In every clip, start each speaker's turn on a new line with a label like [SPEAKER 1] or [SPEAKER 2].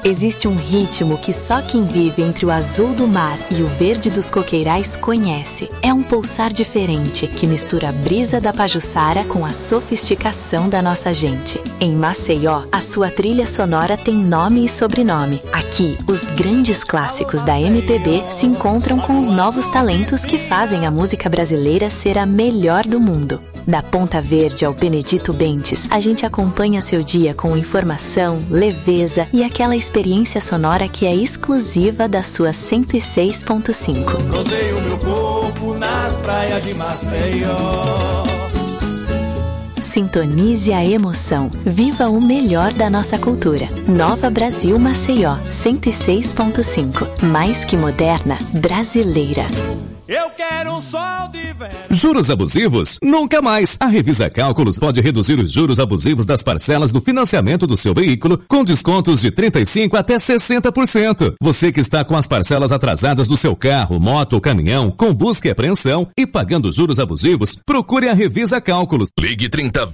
[SPEAKER 1] Existe um ritmo que só quem vive entre o azul do mar e o verde dos coqueirais conhece. É um pulsar diferente que mistura a brisa da Pajuçara com a sofisticação da nossa gente. Em Maceió, a sua trilha sonora tem nome e sobrenome. Aqui, os grandes clássicos da MPB se encontram com os novos talentos que fazem a música brasileira ser a melhor do mundo. Da Ponta Verde ao Benedito Bentes, a gente acompanha seu dia com informação, leveza e aquela experiência sonora que é exclusiva da sua 106.5.
[SPEAKER 2] Rodeio meu corpo nas praias de Maceió.
[SPEAKER 1] Sintonize a emoção. Viva o melhor da nossa cultura. Nova Brasil Maceió, 106.5. Mais que moderna, brasileira.
[SPEAKER 2] Eu quero um sol de verão.
[SPEAKER 3] Juros abusivos? Nunca mais. A Revisa Cálculos pode reduzir os juros abusivos das parcelas do financiamento do seu veículo com descontos de 35% até 60%. Você que está com as parcelas atrasadas do seu carro, moto ou caminhão, com busca e apreensão e pagando juros abusivos, procure a Revisa Cálculos.
[SPEAKER 4] Ligue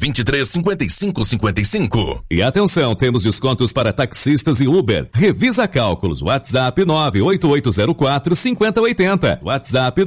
[SPEAKER 4] 3023-5555.
[SPEAKER 3] E atenção, temos descontos para taxistas e Uber. Revisa Cálculos. WhatsApp 98804-5080. WhatsApp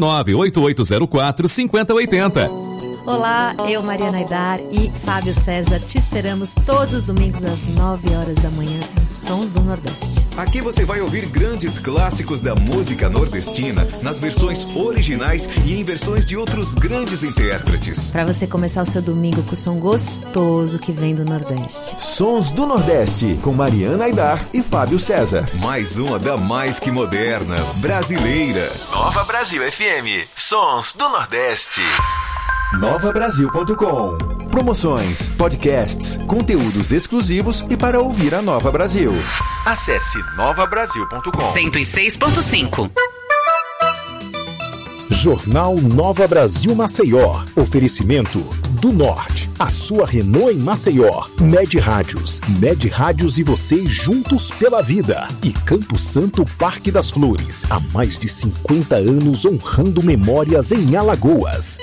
[SPEAKER 3] 98804-5080.
[SPEAKER 5] Olá, eu, Mariana Aidar e Fábio César, te esperamos todos os domingos às 9 horas da manhã nos Sons do Nordeste.
[SPEAKER 6] Aqui você vai ouvir grandes clássicos da música nordestina nas versões originais e em versões de outros grandes intérpretes.
[SPEAKER 5] Para você começar o seu domingo com o som gostoso que vem do Nordeste.
[SPEAKER 7] Sons do Nordeste, com Mariana Aidar e Fábio César.
[SPEAKER 6] Mais uma da mais que moderna, brasileira.
[SPEAKER 4] Nova Brasil FM, Sons do Nordeste.
[SPEAKER 7] NovaBrasil.com. Promoções, podcasts, conteúdos exclusivos e para ouvir a Nova Brasil.
[SPEAKER 4] Acesse novabrasil.com.
[SPEAKER 8] 106.5.
[SPEAKER 9] Jornal Nova Brasil Maceió. Oferecimento do Norte. A sua Renault em Maceió. Med Rádios. Med Rádios e você juntos pela vida. E Campo Santo Parque das Flores. Há mais de 50 anos honrando memórias em Alagoas.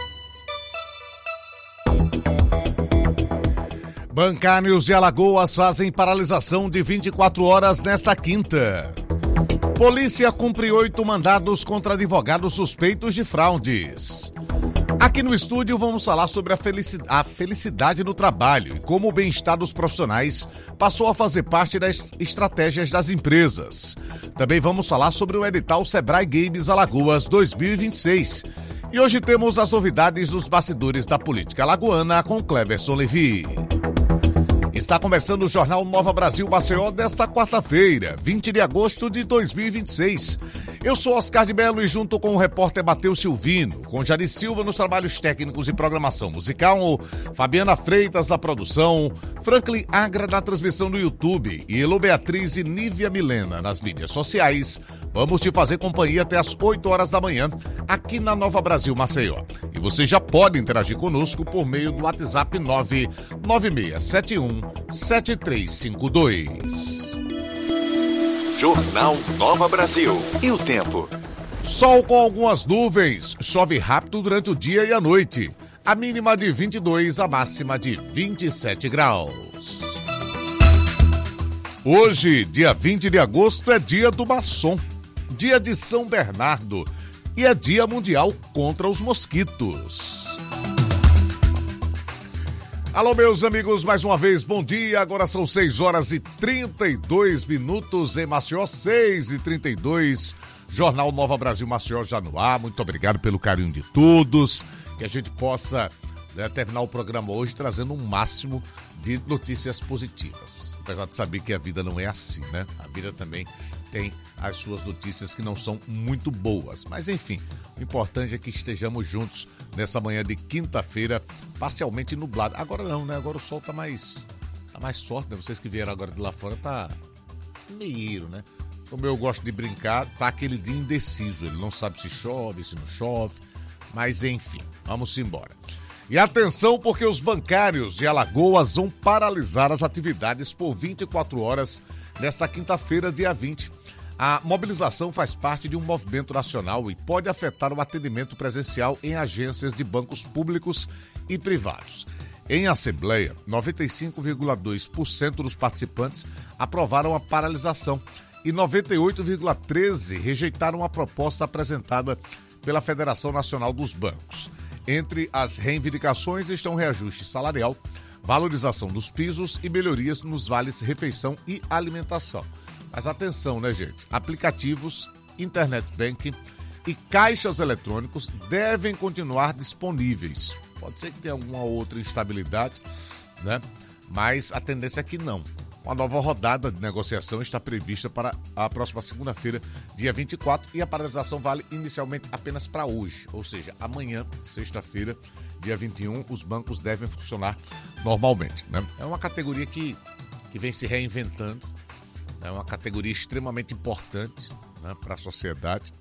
[SPEAKER 10] Bancários de Alagoas fazem paralisação de 24 horas nesta quinta. Polícia cumpre 8 mandados contra advogados suspeitos de fraudes. Aqui no estúdio vamos falar sobre a felicidade no trabalho e como o bem-estar dos profissionais passou a fazer parte das estratégias das empresas. Também vamos falar sobre o edital Sebrae Games Alagoas 2026. E hoje temos as novidades dos bastidores da política alagoana com Cleverson Levi. Está começando o Jornal Nova Brasil Maceió desta quarta-feira, 20 de agosto de 2026. Eu sou Oscar de Mello e junto com o repórter Matheus Silvino, com Jari Silva nos trabalhos técnicos e programação musical, Fabiana Freitas na produção, Franklin Agra na transmissão no YouTube e Elo Beatriz e Nívia Milena nas mídias sociais, vamos te fazer companhia até às 8 horas da manhã aqui na Nova Brasil Maceió. E você já pode interagir conosco por meio do WhatsApp 99671-7352.
[SPEAKER 4] Jornal Nova Brasil. E o tempo?
[SPEAKER 10] Sol com algumas nuvens. Chove rápido durante o dia e a noite. A mínima de 22, a máxima de 27 graus. Hoje, dia 20 de agosto, é dia do maçom, dia de São Bernardo e é dia mundial contra os mosquitos. Alô, meus amigos, mais uma vez, bom dia. Agora são 6 horas e 32 minutos em Maceió, 6h32. Jornal Nova Brasil Maceió já no ar. Muito obrigado pelo carinho de todos. Que a gente possa terminar o programa hoje trazendo um máximo de notícias positivas. Apesar de saber que a vida não é assim, né? A vida também tem as suas notícias que não são muito boas. Mas, enfim, o importante é que estejamos juntos nessa manhã de quinta-feira, parcialmente nublado. Agora não, né? Agora o sol tá mais forte, né? Vocês que vieram agora de lá fora tá meio, né? Como eu gosto de brincar, tá aquele dia indeciso. Ele não sabe se chove, se não chove. Mas, enfim, vamos embora. E atenção, porque os bancários de Alagoas vão paralisar as atividades por 24 horas nesta quinta-feira, dia 20. A mobilização faz parte de um movimento nacional e pode afetar o atendimento presencial em agências de bancos públicos e privados. Em assembleia, 95,2% dos participantes aprovaram a paralisação e 98,13% rejeitaram a proposta apresentada pela Federação Nacional dos Bancos. Entre as reivindicações estão reajuste salarial, valorização dos pisos e melhorias nos vales refeição e alimentação. Mas atenção, né, gente? Aplicativos, internet banking e caixas eletrônicos devem continuar disponíveis. Pode ser que tenha alguma outra instabilidade, né? Mas a tendência é que não. Uma nova rodada de negociação está prevista para a próxima segunda-feira, dia 24, e a paralisação vale inicialmente apenas para hoje, ou seja, amanhã, sexta-feira, dia 21, os bancos devem funcionar normalmente, né? É uma categoria que vem se reinventando, é uma categoria extremamente importante, né, para a sociedade.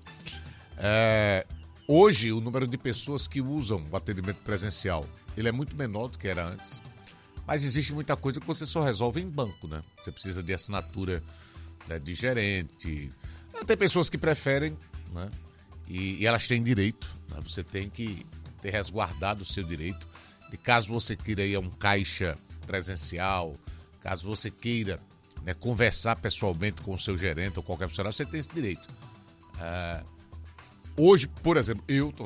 [SPEAKER 10] Hoje, o número de pessoas que usam o atendimento presencial, ele é muito menor do que era antes. Mas existe muita coisa que você só resolve em banco, né? Você precisa de assinatura, né, de gerente. Tem pessoas que preferem, né? E elas têm direito, né? Você tem que ter resguardado o seu direito. E caso você queira ir a um caixa presencial, caso você queira, né, conversar pessoalmente com o seu gerente ou qualquer funcionário, você tem esse direito. Hoje, por exemplo,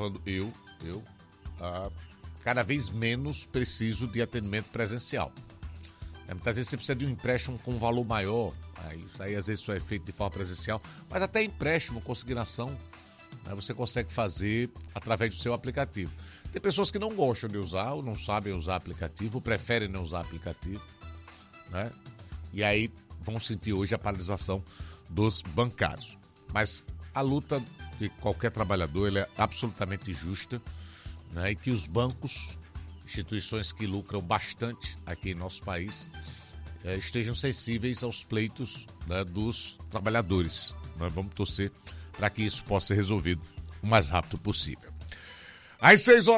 [SPEAKER 10] cada vez menos preciso de atendimento presencial. Muitas vezes você precisa de um empréstimo com um valor maior, isso aí às vezes só é feito de forma presencial, mas até empréstimo, consignação, né, você consegue fazer através do seu aplicativo. Tem pessoas que não gostam de usar, ou não sabem usar aplicativo, ou preferem não usar aplicativo, né? E aí vão sentir hoje a paralisação dos bancários. Mas a luta de qualquer trabalhador ela é absolutamente justa, né, e que os bancos, instituições que lucram bastante aqui em nosso país, estejam sensíveis aos pleitos, né, dos trabalhadores. Nós vamos torcer para que isso possa ser resolvido o mais rápido possível. Às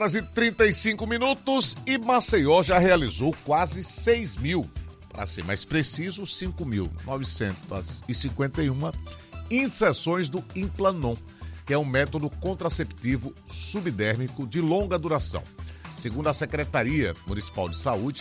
[SPEAKER 10] 6h35 e Maceió já realizou quase 6 mil, para ser mais preciso, 5.951 inserções do Implanon, que é um método contraceptivo subdérmico de longa duração. Segundo a Secretaria Municipal de Saúde,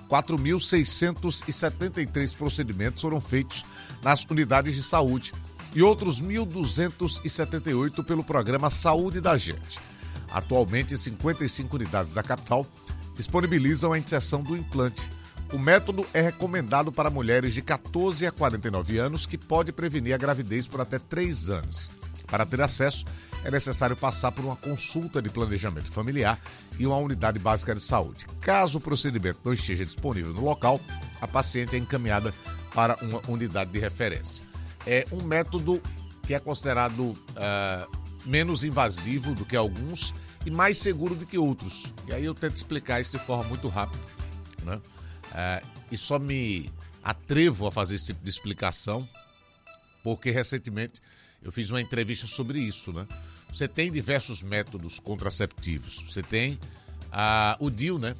[SPEAKER 10] 4.673 procedimentos foram feitos nas unidades de saúde e outros 1.278 pelo programa Saúde da Gente. Atualmente, 55 unidades da capital disponibilizam a inserção do implante. O método é recomendado para mulheres de 14 a 49 anos que pode prevenir a gravidez por até 3 anos. Para ter acesso, é necessário passar por uma consulta de planejamento familiar e uma unidade básica de saúde. Caso o procedimento não esteja disponível no local, a paciente é encaminhada para uma unidade de referência. É um método que é considerado menos invasivo do que alguns e mais seguro do que outros. E aí eu tento explicar isso de forma muito rápida, né? E só me atrevo a fazer esse tipo de explicação porque recentemente eu fiz uma entrevista sobre isso, né? Você tem diversos métodos contraceptivos. Você tem o DIU, né?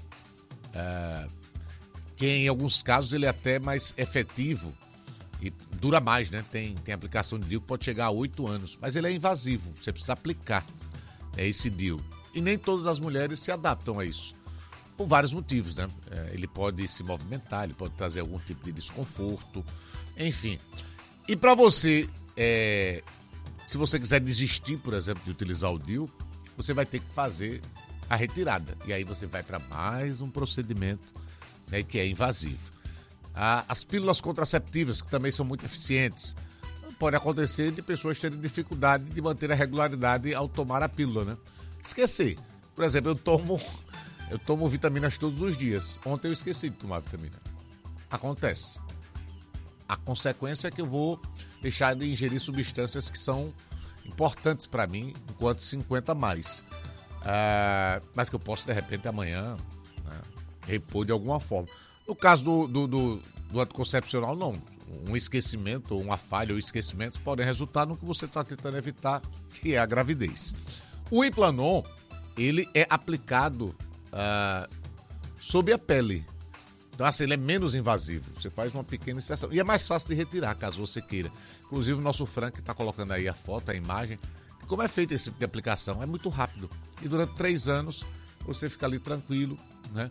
[SPEAKER 10] Que em alguns casos ele é até mais efetivo e dura mais, né? Tem aplicação de DIU que pode chegar a 8 anos, mas ele é invasivo. Você precisa aplicar esse DIU. E nem todas as mulheres se adaptam a isso. Por vários motivos, né? Ele pode se movimentar, ele pode trazer algum tipo de desconforto, enfim. E para você, se você quiser desistir, por exemplo, de utilizar o DIU, você vai ter que fazer a retirada. E aí você vai para mais um procedimento, né, que é invasivo. As pílulas contraceptivas, que também são muito eficientes, pode acontecer de pessoas terem dificuldade de manter a regularidade ao tomar a pílula, né? Esquecer. Por exemplo, eu tomo vitaminas todos os dias. Ontem eu esqueci de tomar vitamina. Acontece. A consequência é que eu vou deixar de ingerir substâncias que são importantes para mim, enquanto 50 a mais. Mas que eu posso, de repente, amanhã, né, repor de alguma forma. No caso do anticoncepcional, não. Um esquecimento, ou uma falha ou esquecimentos podem resultar no que você está tentando evitar, que é a gravidez. O Implanon, ele é aplicado sob a pele. Então, assim, ele é menos invasivo. Você faz uma pequena inserção. E é mais fácil de retirar, caso você queira. Inclusive, o nosso Frank está colocando aí a foto, a imagem. Como é feito esse tipo de aplicação? É muito rápido. E durante 3 anos, você fica ali tranquilo, né?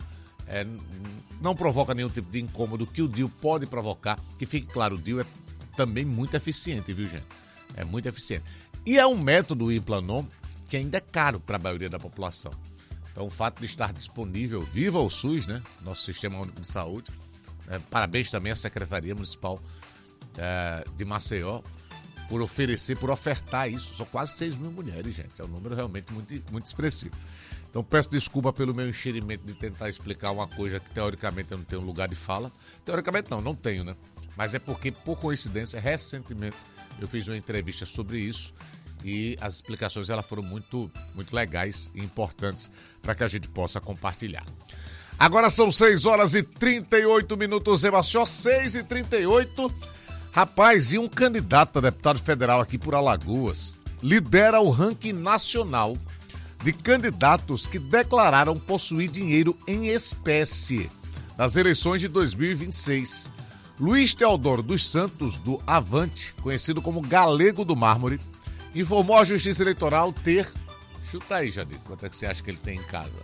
[SPEAKER 10] não provoca nenhum tipo de incômodo que o DIU pode provocar. Que fique claro, o DIU é também muito eficiente, viu, gente? É muito eficiente. E é um método, o Implanon, que ainda é caro para a maioria da população. Então, o fato de estar disponível, viva o SUS, né? Nosso Sistema Único de Saúde. Parabéns também à Secretaria Municipal de Maceió por ofertar isso. São quase 6 mil mulheres, gente. É um número realmente muito, muito expressivo. Então, peço desculpa pelo meu enxerimento de tentar explicar uma coisa que, teoricamente, eu não tenho lugar de fala. Teoricamente, não tenho, né? Mas é porque, por coincidência, recentemente, eu fiz uma entrevista sobre isso e as explicações elas foram muito, muito legais e importantes para que a gente possa compartilhar. Agora são 6 horas e 38 minutos, Maceió, 6h38. Rapaz, e um candidato a deputado federal aqui por Alagoas lidera o ranking nacional de candidatos que declararam possuir dinheiro em espécie nas eleições de 2026. Luiz Teodoro dos Santos, do Avante, conhecido como Galego do Mármore, informou à Justiça Eleitoral ter... Chuta aí, Jadir, quanto é que você acha que ele tem em casa?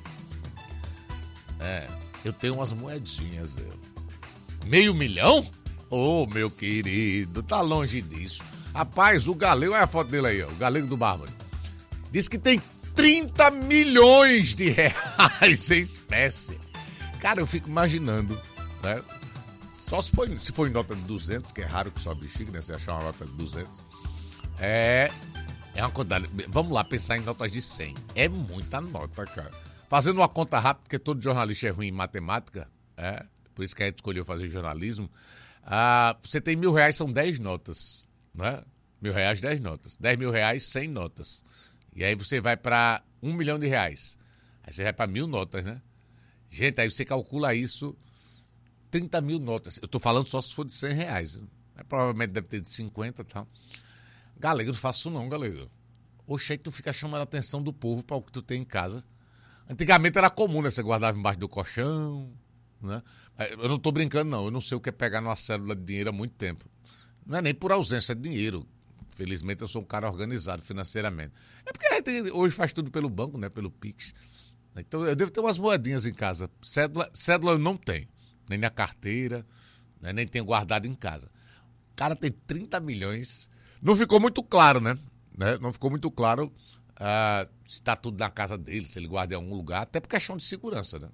[SPEAKER 10] Eu tenho umas moedinhas, $500 mil? Ô, meu querido, tá longe disso. Rapaz, o Galego, olha a foto dele aí, ó, o Galego do Mármore. Diz que tem 30 milhões de reais em espécie. Cara, eu fico imaginando, né? Só se for em nota de 200, que é raro que só bexiga, né? Você achar uma nota de 200. É uma quantidade. Vamos lá, pensar em notas de 100. É muita nota, cara. Fazendo uma conta rápida, porque todo jornalista é ruim em matemática, por isso que a gente escolheu fazer jornalismo. Você tem R$1.000, são 10 notas, né? R$1.000, 10 notas. R$10 mil, 100 notas. E aí você vai para R$1 milhão. Aí você vai para 1.000 notas, né? Gente, aí você calcula isso, 30 mil notas. Eu tô falando só se for de R$100. Provavelmente deve ter de 50 e tal. Galego, não faço não, Galego. Oxe, aí tu fica chamando a atenção do povo para o que tu tem em casa. Antigamente era comum, né? Você guardava embaixo do colchão, né? Eu não tô brincando, não. Eu não sei o que é pegar numa cédula de dinheiro há muito tempo. Não é nem por ausência de dinheiro. Felizmente eu sou um cara organizado financeiramente. É porque a gente hoje faz tudo pelo banco, né? Pelo Pix. Então eu devo ter umas moedinhas em casa. Cédula eu não tenho. Nem na carteira, né? Nem tenho guardado em casa. O cara tem 30 milhões. Não ficou muito claro, né? Não ficou muito claro se está tudo na casa dele, se ele guarda em algum lugar. Até por questão de segurança, né?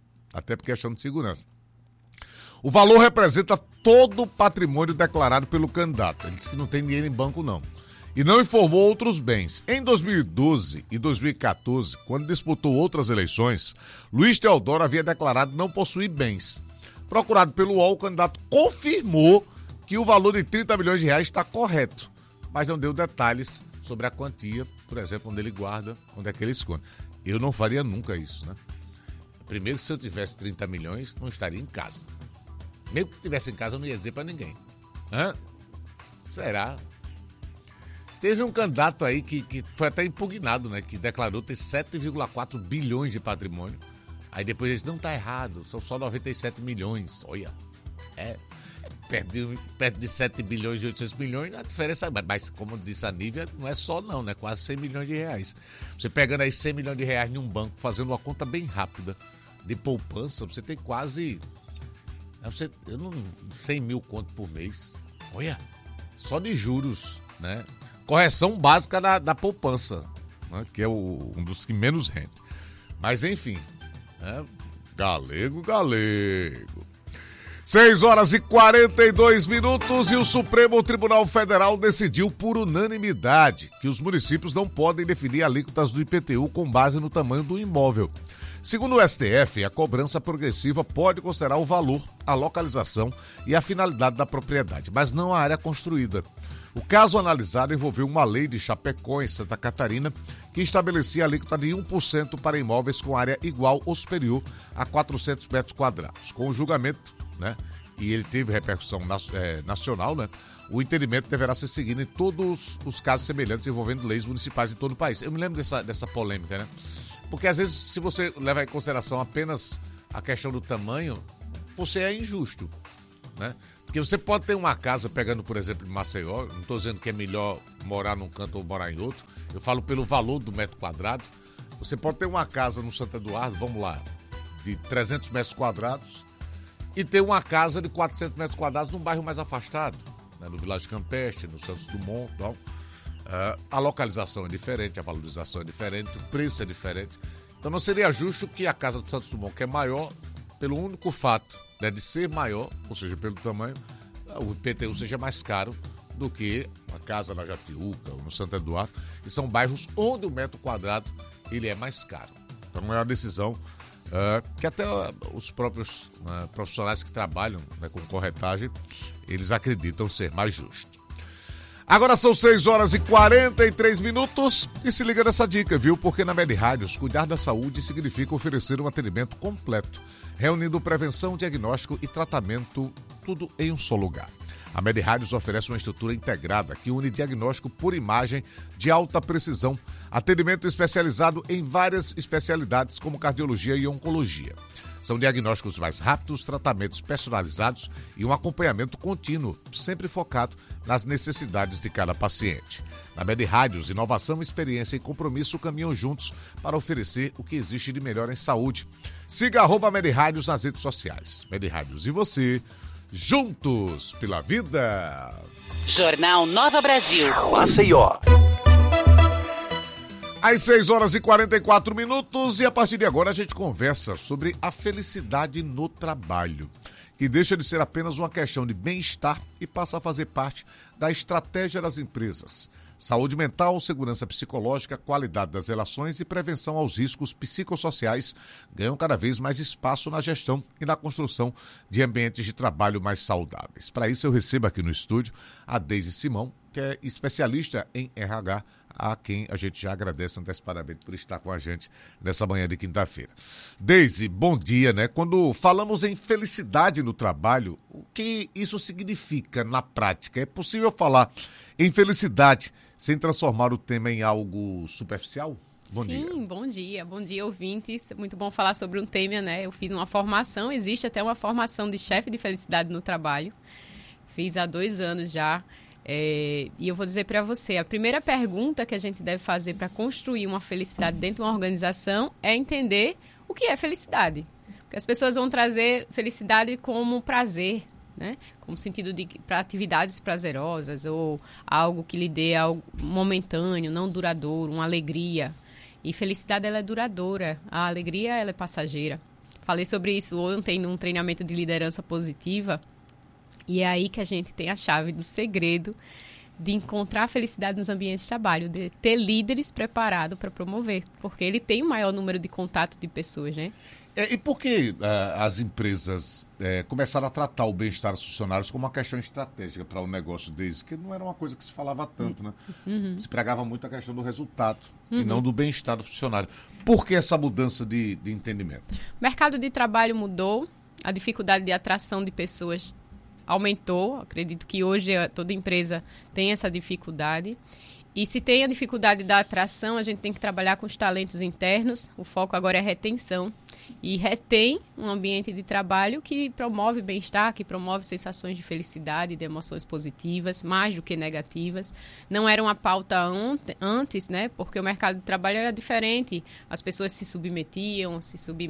[SPEAKER 10] O valor representa todo o patrimônio declarado pelo candidato. Ele disse que não tem dinheiro em banco, não. E não informou outros bens. Em 2012 e 2014, quando disputou outras eleições, Luiz Teodoro havia declarado não possuir bens. Procurado pelo UOL, o candidato confirmou que o valor de R$30 milhões está correto, mas não deu detalhes sobre a quantia, por exemplo, onde ele guarda, onde é que ele esconde. Eu não faria nunca isso, né? Primeiro, se eu tivesse 30 milhões, não estaria em casa. Mesmo que estivesse em casa, eu não ia dizer pra ninguém. Será? Teve um candidato aí que foi até impugnado, né? Que declarou ter 7,4 bilhões de patrimônio. Aí depois ele disse, não, tá errado, são só 97 milhões. Olha, perto de 7 bilhões e 800 milhões, a diferença, mas como disse a Nívia, não é só não, né? Quase 100 milhões de reais. Você pegando aí 100 milhões de reais em um banco, fazendo uma conta bem rápida de poupança, você tem quase 100 mil conto por mês. Olha, só de juros, né? Correção básica da poupança, né? Que é um dos que menos rende. Mas enfim, né? Galego. 6 horas e 42 minutos e o Supremo Tribunal Federal decidiu por unanimidade que os municípios não podem definir alíquotas do IPTU com base no tamanho do imóvel. Segundo o STF, a cobrança progressiva pode considerar o valor, a localização e a finalidade da propriedade, mas não a área construída. O caso analisado envolveu uma lei de Chapecó, em Santa Catarina, que estabelecia a alíquota de 1% para imóveis com área igual ou superior a 400 metros quadrados. Com o julgamento, né, e ele teve repercussão nacional, né, o entendimento deverá ser seguido em todos os casos semelhantes envolvendo leis municipais em todo o país. Eu me lembro dessa polêmica, né? Porque às vezes, se você levar em consideração apenas a questão do tamanho, você é injusto, né? Porque você pode ter uma casa, pegando, por exemplo, em Maceió, não estou dizendo que é melhor morar num canto ou morar em outro, eu falo pelo valor do metro quadrado. Você pode ter uma casa no Santo Eduardo, vamos lá, de 300 metros quadrados e ter uma casa de 400 metros quadrados num bairro mais afastado, né, no Vilagem Campestre, no Santos Dumont. Então, a localização é diferente, a valorização é diferente, o preço é diferente. Então não seria justo que a casa do Santos Dumont, que é maior, pelo único fato, né, de ser maior, ou seja, pelo tamanho, o IPTU seja mais caro do que a casa na Jatiuca ou no Santo Eduardo, que são bairros onde o metro quadrado ele é mais caro. Então é uma decisão que até os próprios profissionais que trabalham, né, com corretagem, eles acreditam ser mais justo. Agora são 6h43 e se liga nessa dica, viu? Porque na MedRádios, cuidar da saúde significa oferecer um atendimento completo, reunindo prevenção, diagnóstico e tratamento, tudo em um só lugar. A MedRádios oferece uma estrutura integrada que une diagnóstico por imagem de alta precisão, atendimento especializado em várias especialidades como cardiologia e oncologia. São diagnósticos mais rápidos, tratamentos personalizados e um acompanhamento contínuo, sempre focado nas necessidades de cada paciente. Na MedRádios, inovação, experiência e compromisso caminham juntos para oferecer o que existe de melhor em saúde. Siga @MedRádios nas redes sociais. MedRádios e você, juntos pela vida.
[SPEAKER 8] Jornal Nova Brasil.
[SPEAKER 9] Maceió.
[SPEAKER 10] Às 6h44 e a partir de agora a gente conversa sobre a felicidade no trabalho, que deixa de ser apenas uma questão de bem-estar e passa a fazer parte da estratégia das empresas. Saúde mental, segurança psicológica, qualidade das relações e prevenção aos riscos psicossociais ganham cada vez mais espaço na gestão e na construção de ambientes de trabalho mais saudáveis. Para isso eu recebo aqui no estúdio a Deise Simão, que é especialista em RH, a quem a gente já agradece antecipadamente por estar com a gente nessa manhã de quinta-feira. Deise, bom dia, né? Quando falamos em felicidade no trabalho, o que isso significa na prática? É possível falar em felicidade sem transformar o tema em algo superficial? Bom dia.
[SPEAKER 11] Sim, bom dia, ouvintes. Muito bom falar sobre um tema, né? Eu fiz uma formação, existe até uma formação de chefe de felicidade no trabalho. Fiz há 2 anos já. E eu vou dizer para você, a primeira pergunta que a gente deve fazer para construir uma felicidade dentro de uma organização é entender o que é felicidade. Porque as pessoas vão trazer felicidade como prazer, né? Como sentido para atividades prazerosas ou algo que lhe dê algo momentâneo, não duradouro, uma alegria. E felicidade ela é duradoura, a alegria ela é passageira. Falei sobre isso ontem num treinamento de liderança positiva. E é aí que a gente tem a chave do segredo de encontrar a felicidade nos ambientes de trabalho, de ter líderes preparados para promover, porque ele tem o maior número de contato de pessoas, né?
[SPEAKER 10] E por que as empresas começaram a tratar o bem-estar dos funcionários como uma questão estratégica para o negócio deles? Que não era uma coisa que se falava tanto, né? Uhum. Se pregava muito a questão do resultado e não do bem-estar do funcionário. Por que essa mudança de entendimento?
[SPEAKER 11] O mercado de trabalho mudou, a dificuldade de atração de pessoas aumentou. Acredito que hoje toda empresa tem essa dificuldade. E se tem a dificuldade da atração, a gente tem que trabalhar com os talentos internos. O foco agora é retenção. E retém um ambiente de trabalho que promove bem-estar, que promove sensações de felicidade, de emoções positivas, mais do que negativas. Não era uma pauta antes, né? Porque o mercado de trabalho era diferente. As pessoas se submetiam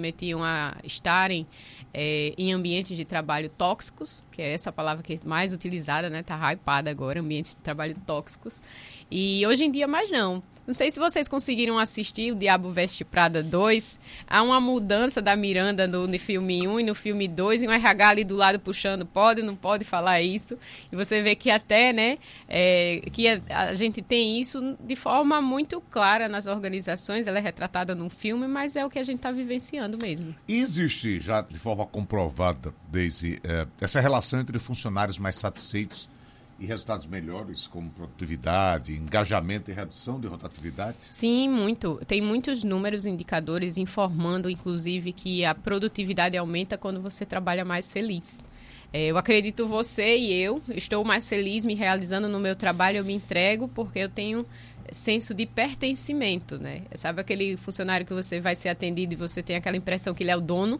[SPEAKER 11] a estarem em ambientes de trabalho tóxicos, que é essa palavra que é mais utilizada, né? Está hypada agora, ambientes de trabalho tóxicos. E hoje em dia mais não. Não sei se vocês conseguiram assistir o Diabo Veste Prada 2. Há uma mudança da Miranda no filme 1 e no filme 2, e um RH ali do lado puxando, pode, não pode falar isso. E você vê que até, né, que a gente tem isso de forma muito clara nas organizações. Ela é retratada num filme, mas é o que a gente está vivenciando mesmo.
[SPEAKER 10] E existe já de forma comprovada, Deise, essa relação entre funcionários mais satisfeitos e resultados melhores, como produtividade, engajamento e redução de rotatividade?
[SPEAKER 11] Sim, muito. Tem muitos números, indicadores informando, inclusive, que a produtividade aumenta quando você trabalha mais feliz. Eu acredito você e eu estou mais feliz me realizando no meu trabalho, eu me entrego porque eu tenho senso de pertencimento, né? Sabe aquele funcionário que você vai ser atendido e você tem aquela impressão que ele é o dono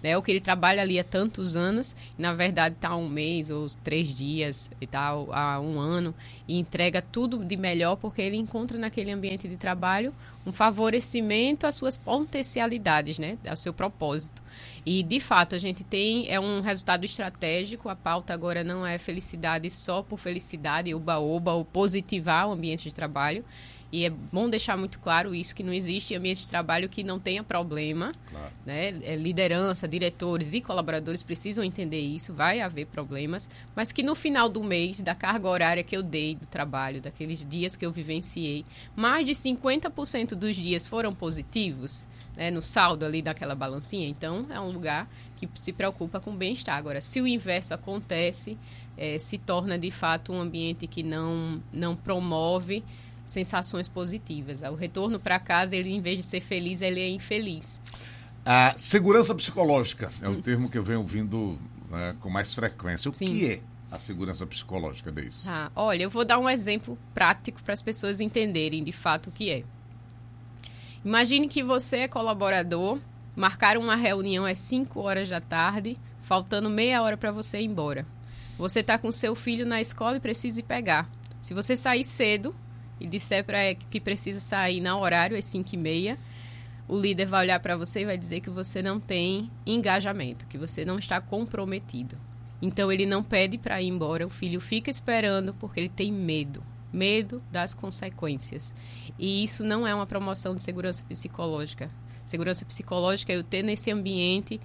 [SPEAKER 11] né? Ou que ele trabalha ali há tantos anos, e na verdade está há 1 mês ou 3 dias e tal, há 1 ano, e entrega tudo de melhor porque ele encontra naquele ambiente de trabalho um favorecimento às suas potencialidades, né? Ao seu propósito. E, de fato, a gente tem um resultado estratégico. A pauta agora não é felicidade só por felicidade, oba-oba, ou positivar o ambiente de trabalho. E é bom deixar muito claro isso, que não existe ambiente de trabalho que não tenha problema. Claro. Né? Liderança, diretores e colaboradores precisam entender isso, vai haver problemas, mas que no final do mês, da carga horária que eu dei do trabalho, daqueles dias que eu vivenciei, mais de 50% dos dias foram positivos, né, no saldo ali daquela balancinha. Então, é um lugar que se preocupa com o bem-estar. Agora, se o inverso acontece, se torna de fato um ambiente que não promove sensações positivas. O retorno para casa, ele, em vez de ser feliz, ele é infeliz.
[SPEAKER 10] A segurança psicológica é um termo que eu venho ouvindo com mais frequência. O que é a segurança psicológica, Deise?
[SPEAKER 11] Olha, eu vou dar um exemplo prático para as pessoas entenderem de fato o que é. Imagine que você é colaborador, marcaram uma reunião às 5 horas da tarde, faltando meia hora para você ir embora. Você está com seu filho na escola e precisa ir pegar. Se você sair cedo e disser que precisa sair no horário, às 5h30, o líder vai olhar para você e vai dizer que você não tem engajamento, que você não está comprometido. Então, ele não pede para ir embora, o filho fica esperando porque ele tem medo das consequências. E isso não é uma promoção de segurança psicológica. Segurança psicológica é eu ter nesse ambiente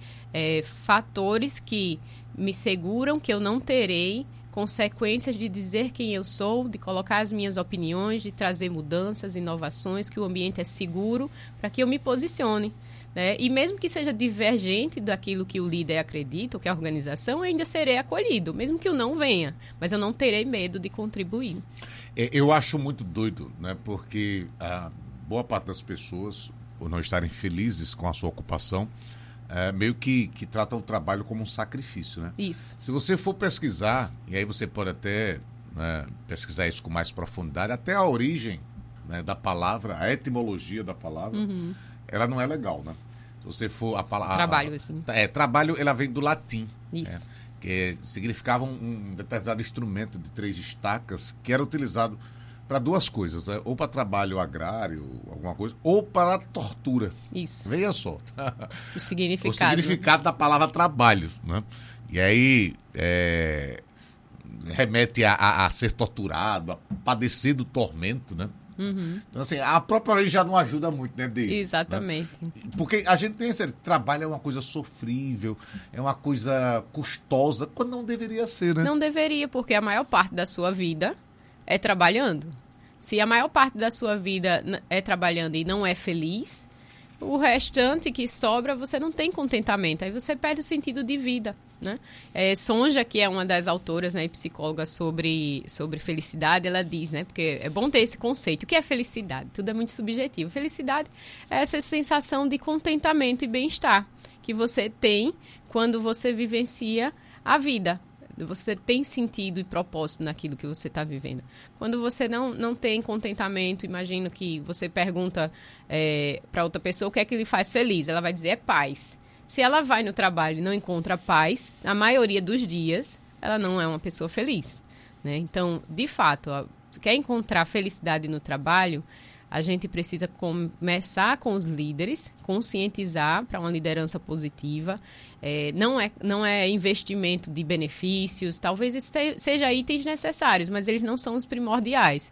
[SPEAKER 11] fatores que me seguram que eu não terei consequências de dizer quem eu sou, de colocar as minhas opiniões, de trazer mudanças, inovações, que o ambiente é seguro para que eu me posicione. Né? E mesmo que seja divergente daquilo que o líder acredita, ou que a organização, eu ainda serei acolhido, mesmo que eu não venha, mas eu não terei medo de contribuir.
[SPEAKER 10] Eu acho muito doido, né? Porque a boa parte das pessoas, por não estarem felizes com a sua ocupação, meio que trata o trabalho como um sacrifício, né?
[SPEAKER 11] Isso.
[SPEAKER 10] Se você for pesquisar, e aí você pode até pesquisar isso com mais profundidade, até a origem, né, da palavra, a etimologia da palavra, ela não é legal, né? Se você for a palavra...
[SPEAKER 11] Trabalho, assim.
[SPEAKER 10] Trabalho, ela vem do latim.
[SPEAKER 11] Isso.
[SPEAKER 10] Que significava um determinado instrumento de 3 estacas que era utilizado para 2 coisas, né? Ou para trabalho agrário, alguma coisa, ou para tortura.
[SPEAKER 11] Isso.
[SPEAKER 10] Veja só.
[SPEAKER 11] O significado.
[SPEAKER 10] O significado da palavra trabalho, né? E aí remete a ser torturado, a padecer do tormento, né? Então, assim, a própria lei já não ajuda muito, né, Deise?
[SPEAKER 11] Exatamente.
[SPEAKER 10] Né? Porque a gente tem esse trabalho é uma coisa sofrível, é uma coisa custosa, quando não deveria ser, né?
[SPEAKER 11] Não deveria, porque a maior parte da sua vida é trabalhando. Se a maior parte da sua vida é trabalhando e não é feliz, o restante que sobra, você não tem contentamento. Aí você perde o sentido de vida, né? Sonja, que é uma das autoras, né, psicóloga sobre felicidade, ela diz, né? Porque é bom ter esse conceito. O que é felicidade? Tudo é muito subjetivo. Felicidade é essa sensação de contentamento e bem-estar que você tem quando você vivencia a vida. Você tem sentido e propósito naquilo que você está vivendo. Quando você não tem contentamento, imagino que você pergunta para outra pessoa o que é que lhe faz feliz. Ela vai dizer, é paz. Se ela vai no trabalho e não encontra paz, a maioria dos dias, ela não é uma pessoa feliz. Né? Então, de fato, quer encontrar felicidade no trabalho, a gente precisa começar com os líderes, conscientizar para uma liderança positiva. Não é investimento de benefícios, talvez seja itens necessários, mas eles não são os primordiais.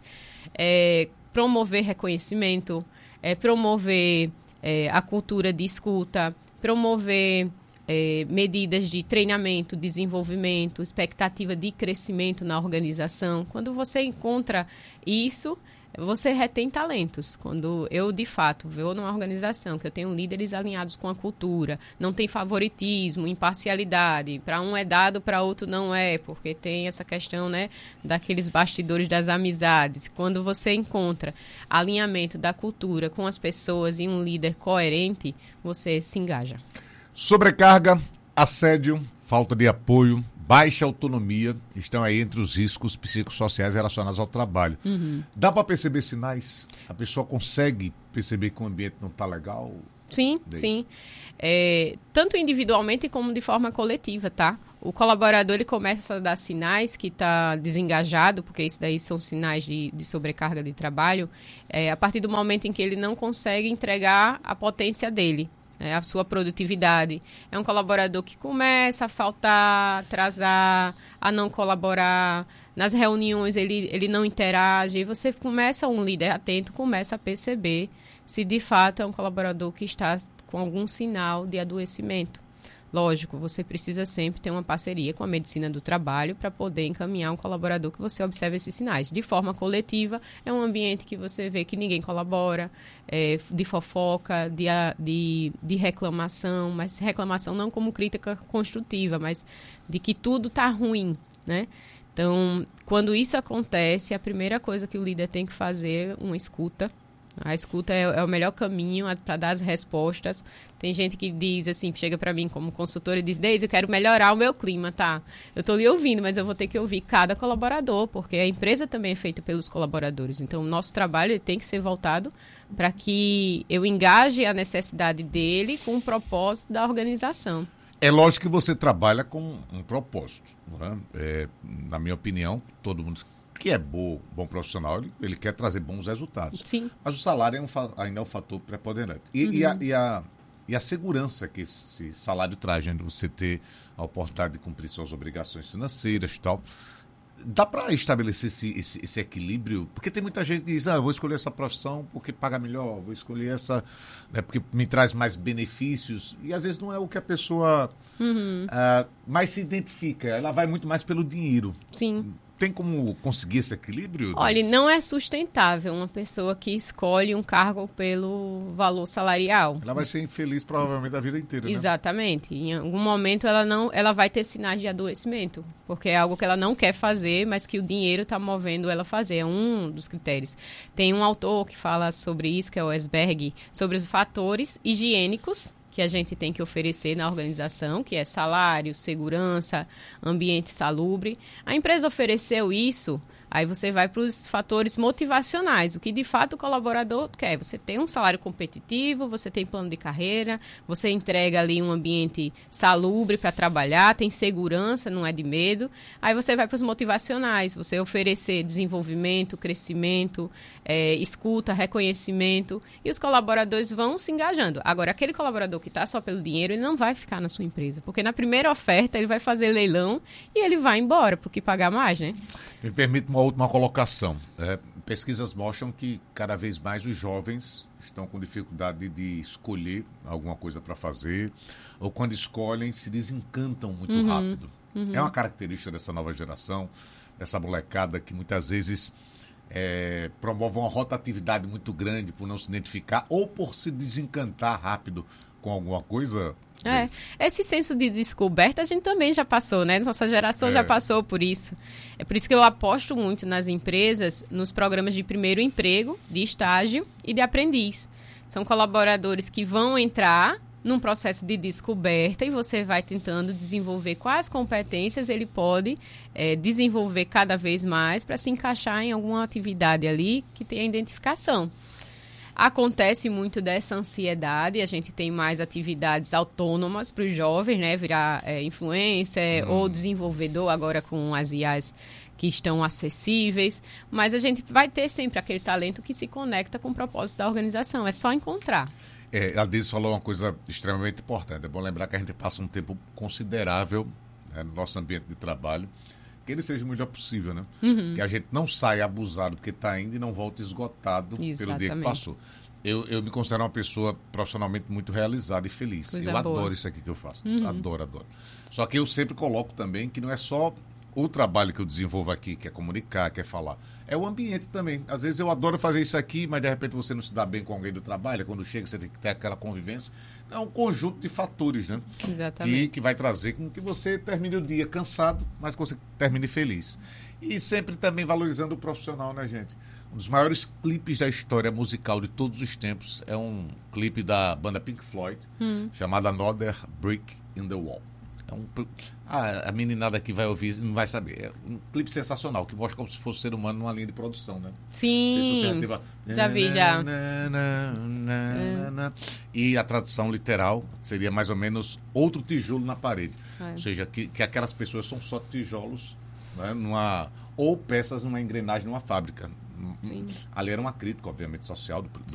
[SPEAKER 11] Promover reconhecimento, promover a cultura de escuta, promover medidas de treinamento, desenvolvimento, expectativa de crescimento na organização. Quando você encontra isso, você retém talentos. Quando eu, de fato, vou numa organização que eu tenho líderes alinhados com a cultura, não tem favoritismo, imparcialidade, para um é dado, para outro não é, porque tem essa questão, né, daqueles bastidores das amizades. Quando você encontra alinhamento da cultura com as pessoas e um líder coerente, você se engaja.
[SPEAKER 10] Sobrecarga, assédio, falta de apoio, baixa autonomia estão aí entre os riscos psicossociais relacionados ao trabalho. Dá para perceber sinais? A pessoa consegue perceber que o ambiente não está legal?
[SPEAKER 11] Sim, sim. Tanto individualmente como de forma coletiva, tá? O colaborador, ele começa a dar sinais que está desengajado, porque isso daí são sinais de sobrecarga de trabalho, a partir do momento em que ele não consegue entregar a potência dele, a sua produtividade. É um colaborador que começa a faltar, atrasar, a não colaborar. Nas reuniões ele não interage. E você começa, um líder atento, começa a perceber se de fato é um colaborador que está com algum sinal de adoecimento. Lógico, você precisa sempre ter uma parceria com a medicina do trabalho para poder encaminhar um colaborador que você observe esses sinais. De forma coletiva, é um ambiente que você vê que ninguém colabora, de fofoca, de reclamação, mas reclamação não como crítica construtiva, mas de que tudo está ruim, né? Então, quando isso acontece, a primeira coisa que o líder tem que fazer é uma escuta. A escuta é o melhor caminho para dar as respostas. Tem gente que diz assim, chega para mim como consultora e diz: Deise, eu quero melhorar o meu clima, tá? Eu estou lhe ouvindo, mas eu vou ter que ouvir cada colaborador, porque a empresa também é feita pelos colaboradores. Então, o nosso trabalho ele tem que ser voltado para que eu engaje a necessidade dele com o propósito da organização.
[SPEAKER 10] É lógico que você trabalha com um propósito, né? Na minha opinião, todo mundo que é bom profissional, ele quer trazer bons resultados.
[SPEAKER 11] Sim.
[SPEAKER 10] Mas o salário ainda é um fator preponderante. E a segurança que esse salário traz, né? Você ter a oportunidade de cumprir suas obrigações financeiras e tal. Dá para estabelecer esse equilíbrio? Porque tem muita gente que diz, eu vou escolher essa profissão porque paga melhor, vou escolher essa, né, porque me traz mais benefícios. E às vezes não é o que a pessoa mais se identifica. Ela vai muito mais pelo dinheiro.
[SPEAKER 11] Sim.
[SPEAKER 10] Tem como conseguir esse equilíbrio?
[SPEAKER 11] Olha, não é sustentável uma pessoa que escolhe um cargo pelo valor salarial.
[SPEAKER 10] Ela vai ser infeliz provavelmente a vida inteira, né?
[SPEAKER 11] Exatamente. Em algum momento ela vai ter sinais de adoecimento, porque é algo que ela não quer fazer, mas que o dinheiro está movendo ela a fazer. É um dos critérios. Tem um autor que fala sobre isso, que é o Esberg, sobre os fatores higiênicos que a gente tem que oferecer na organização, que é salário, segurança, ambiente salubre. A empresa ofereceu isso, aí você vai para os fatores motivacionais, o que de fato o colaborador quer. Você tem um salário competitivo, você tem plano de carreira, você entrega ali um ambiente salubre para trabalhar, tem segurança, não é de medo. Aí você vai para os motivacionais, você oferecer desenvolvimento, crescimento, escuta, reconhecimento, e os colaboradores vão se engajando. Agora, aquele colaborador que está só pelo dinheiro, ele não vai ficar na sua empresa, porque na primeira oferta ele vai fazer leilão e ele vai embora, porque pagar mais, né?
[SPEAKER 10] Me permite uma última colocação. Pesquisas mostram que cada vez mais os jovens estão com dificuldade de escolher alguma coisa para fazer, ou quando escolhem, se desencantam muito rápido. É uma característica dessa nova geração, dessa molecada que muitas vezes promove uma rotatividade muito grande por não se identificar ou por se desencantar rápido com alguma coisa.
[SPEAKER 11] Esse senso de descoberta a gente também já passou, né? Nossa geração já passou por isso. É por isso que eu aposto muito nas empresas, nos programas de primeiro emprego, de estágio e de aprendiz. São colaboradores que vão entrar num processo de descoberta e você vai tentando desenvolver quais competências ele pode desenvolver cada vez mais para se encaixar em alguma atividade ali que tenha identificação. Acontece muito dessa ansiedade, a gente tem mais atividades autônomas para os jovens, né? Virar influencer ou desenvolvedor agora com as IAs que estão acessíveis, mas a gente vai ter sempre aquele talento que se conecta com o propósito da organização, é só encontrar.
[SPEAKER 10] A Deise falou uma coisa extremamente importante, é bom lembrar que a gente passa um tempo considerável, né, no nosso ambiente de trabalho, que ele seja o melhor possível, né? Que a gente não saia abusado porque está indo e não volte esgotado pelo dia que passou. Eu me considero uma pessoa profissionalmente muito realizada e feliz. Eu adoro isso aqui que eu faço. Adoro. Só que eu sempre coloco também que não é só o trabalho que eu desenvolvo aqui, que é comunicar, que é falar. É o ambiente também. Às vezes eu adoro fazer isso aqui, mas de repente você não se dá bem com alguém do trabalho. Quando chega, você tem que ter aquela convivência. É um conjunto de fatores, né?
[SPEAKER 11] Exatamente.
[SPEAKER 10] Que vai trazer com que você termine o dia cansado, mas que você termine feliz. E sempre também valorizando o profissional, né, gente? Um dos maiores clipes da história musical de todos os tempos é um clipe da banda Pink Floyd, chamado Another Brick in the Wall. A meninada que vai ouvir não vai saber. É um clipe sensacional, que mostra como se fosse um ser humano numa linha de produção, né?
[SPEAKER 11] Sim, já vi, já.
[SPEAKER 10] E a tradução literal seria mais ou menos outro tijolo na parede. Ou seja, que aquelas pessoas são só tijolos, né, ou peças numa engrenagem numa fábrica. Sim. Ali era uma crítica, obviamente, social